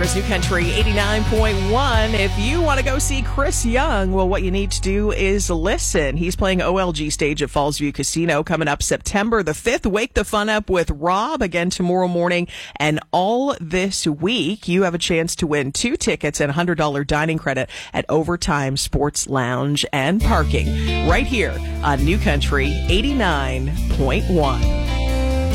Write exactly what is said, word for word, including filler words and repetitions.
America's New Country eighty-nine point one. If you want to go see Chris Young, well, what you need to do is listen. He's playing O L G stage at Fallsview Casino coming up September the fifth. Wake the fun up with Rob again tomorrow morning. And all this week, you have a chance to win two tickets and a one hundred dollars dining credit at Overtime Sports Lounge and Parking right here on New Country eighty-nine point one.